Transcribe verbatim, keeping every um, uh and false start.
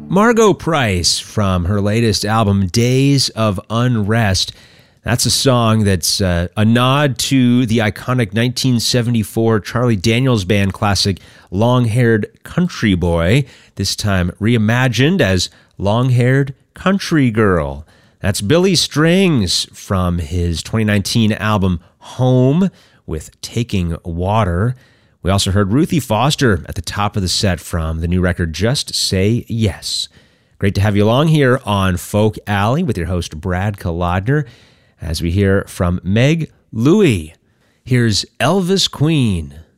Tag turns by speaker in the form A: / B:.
A: Margo Price from her latest album, Days of Unrest. That's a song that's uh, a nod to the iconic nineteen seventy-four Charlie Daniels Band classic, Long-Haired Country Boy, this time reimagined as Long-Haired Country Girl. That's Billy Strings from his twenty nineteen album, Home, with Taking Water. We also heard Ruthie Foster at the top of the set from the new record, Just Say Yes. Great to have you along here on Folk Alley with your host, Brad Kolodner, as we hear from Meg Louie. Here's Elvis Queen.